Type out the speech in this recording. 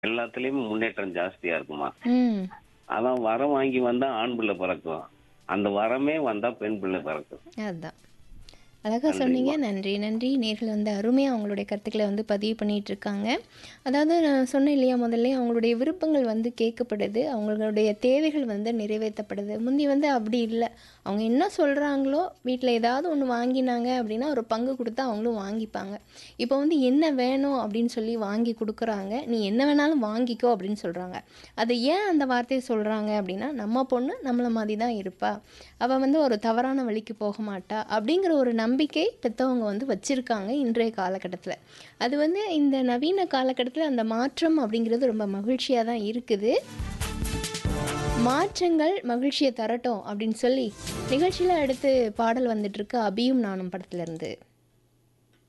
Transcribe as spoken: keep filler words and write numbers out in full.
எல்லாத்துலயுமே முன்னேற்றம் ஜாஸ்தியா இருக்குமா. ம். அதான் வரம் வாங்கி வந்தா ஆண் பிள்ளை பிறக்கும். அந்த வரமே வந்தா பெண் பிள்ளை பிறக்கும். அதான். அழகா சொன்னீங்க. நன்றிம்மா. நன்றி, நன்றி. நேயர்கள் வந்து அருமையா அவங்களுடைய கருத்துக்கள வந்து பதிவு பண்ணிட்டு இருக்காங்க. அதாவது நான் சொன்னேன் இல்லையா முதல்லயே அவங்களுடைய விருப்பங்கள் வந்து கேட்கப்படுது. அவங்களுடைய தேவைகள் வந்து நிறைவேத்தப்படுது. முந்தி வந்து அப்படி இல்ல. அவங்க என்ன சொல்றாங்களோ, வீட்ல ஏதாவது ஒண்ணு வாங்கினாங்க அப்படின்னா, ஒரு பங்கு குடுத்தா அவங்களும் வாங்கிப்பாங்க. இப்போ வந்து என்ன வேணும் அப்படின்னு சொல்லி வாங்கி குடுக்குறாங்க. நீ என்ன வேணாலும் வாங்கிக்கோ அப்படின்னு சொல்றாங்க. அது ஏன் அந்த வார்த்தைய சொல்றாங்க அப்படின்னா, நம்ம பொண்ணு நம்மள மாரி தான் இருப்பா. அவ வந்து ஒரு தவறான வழிக்கு போக மாட்டா. அப்படிங்கிற ஒரு நம்பிக்கை பெத்தவங்க வந்து வச்சிருக்காங்க இன்றைய காலகட்டத்தில. அது வந்து இந்த நவீன காலகட்டத்தில அந்த மாற்றம் அப்படிங்கிறது ரொம்ப மகிழ்ச்சியா தான் இருக்குது. மாற்றங்கள் மகிழ்ச்சிய தரட்டும் அப்படின்னு சொல்லி, நிகழ்ச்சியில அடுத்து பாடல் வந்துட்டுருக்கு. அபியும் நானும் படத்திலருந்து.